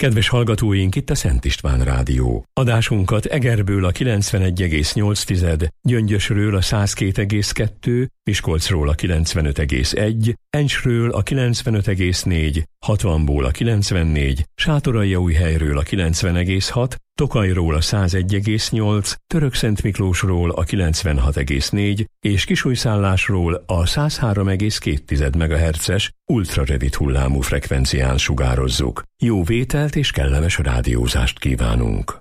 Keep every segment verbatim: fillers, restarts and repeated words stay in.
Kedves hallgatóink, itt a Szent István Rádió. Adásunkat Egerből a kilencvenegy egész nyolc, Gyöngyösről a száz két egész kettő, Miskolcról a kilencvenöt egész egy, Encsről a kilencvenöt egész négy, hatvanból a kilencvennégy, Sátoraljaújhelyről a kilencven egész hat, Tokajról a száz egy egész nyolc, Törökszentmiklósról a kilencvenhat egész négy és Kisújszállásról a száz három egész két megahertzes ultrarövid hullámú frekvencián sugározzuk. Jó vételt és kellemes rádiózást kívánunk!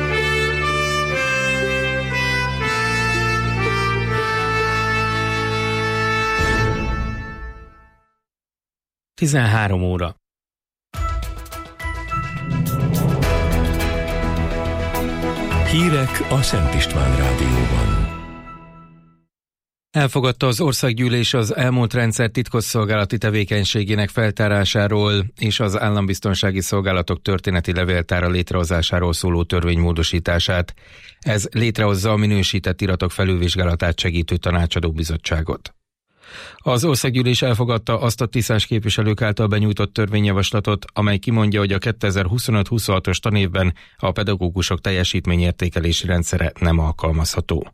tizenhárom óra. Hírek a Szent István Rádióban. Elfogadta az Országgyűlés az elmúlt rendszer titkosszolgálati tevékenységének feltárásáról és az állambiztonsági szolgálatok történeti levéltára létrehozásáról szóló törvény módosítását. Ez létrehozza a minősített iratok felülvizsgálatát segítő tanácsadó bizottságot. Az Országgyűlés elfogadta azt a tisztás képviselők által benyújtott törvényjavaslatot, amely kimondja, hogy a kétezer-huszonöt huszonhatos tanévben a pedagógusok teljesítményértékelési rendszere nem alkalmazható.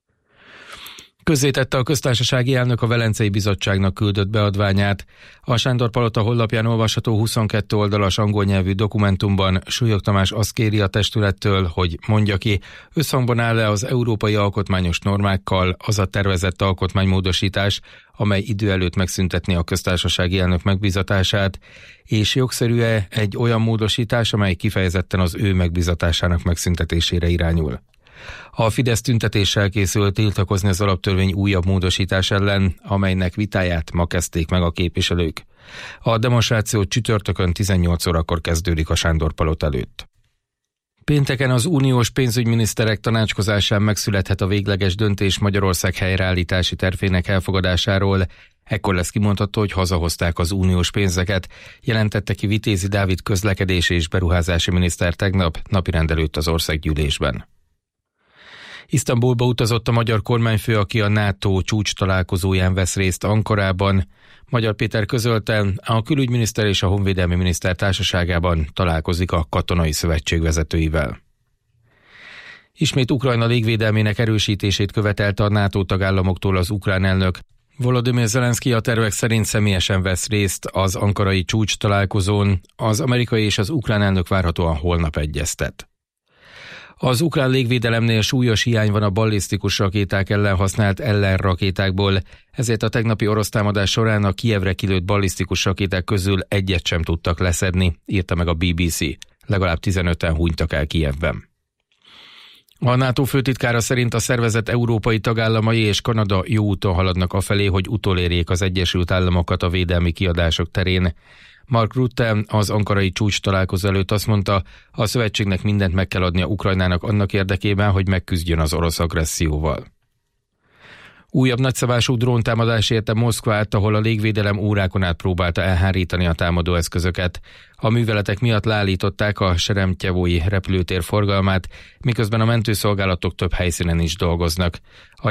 Közzétette a köztársasági elnök a Velencei Bizottságnak küldött beadványát. A Sándor-palota honlapján olvasható huszonkét oldalas angol nyelvű dokumentumban Súlyog Tamás azt kéri a testülettől, hogy mondja ki, összhangban áll-e az európai alkotmányos normákkal az a tervezett alkotmánymódosítás, amely idő előtt megszüntetni a köztársasági elnök megbízatását, és jogszerű-e egy olyan módosítás, amely kifejezetten az ő megbízatásának megszüntetésére irányul. A Fidesz tüntetéssel készül tiltakozni az alaptörvény újabb módosítás ellen, amelynek vitáját ma kezdték meg a képviselők. A demonstráció csütörtökön tizennyolc órakor kezdődik a Sándor-palota előtt. Pénteken az uniós pénzügyminiszterek tanácskozásán megszülethet a végleges döntés Magyarország helyreállítási tervének elfogadásáról. Ekkor lesz kimondható, hogy hazahozták az uniós pénzeket, jelentette ki Vitézi Dávid közlekedési és beruházási miniszter tegnap napirend előtt az Országgyűlésben. Isztambulba utazott a magyar kormányfő, aki a NATO csúcs találkozóján vesz részt Ankarában. Magyar Péter közölte, a külügyminiszter és a honvédelmi miniszter társaságában találkozik a katonai szövetség vezetőivel. Ismét Ukrajna légvédelmének erősítését követelte a NATO tagállamoktól az ukrán elnök. Volodymyr Zelenszky a tervek szerint személyesen vesz részt az ankarai csúcs találkozón, az amerikai és az ukrán elnök várhatóan holnap egyeztet. Az ukrán légvédelemnél súlyos hiány van a ballisztikus rakéták ellen használt ellenrakétákból, ezért a tegnapi orosz támadás során a Kijevre kilőtt ballisztikus rakéták közül egyet sem tudtak leszedni, írta meg a bé bé cé. Legalább tizenöten hunytak el Kijevben. A NATO főtitkára szerint a szervezet európai tagállamai és Kanada jó úton haladnak afelé, hogy utolérjék az Egyesült Államokat a védelmi kiadások terén. Mark Rutte az ankarai csúcs találkozó előtt azt mondta, a szövetségnek mindent meg kell adnia Ukrajnának annak érdekében, hogy megküzdjön az orosz agresszióval. Újabb nagyszabású dróntámadás érte Moszkvát, ahol a légvédelem órákon át próbálta elhárítani a támadóeszközöket. A műveletek miatt leállították a Seremtyevói repülőtér forgalmát, miközben a mentőszolgálatok több helyszínen is dolgoznak. A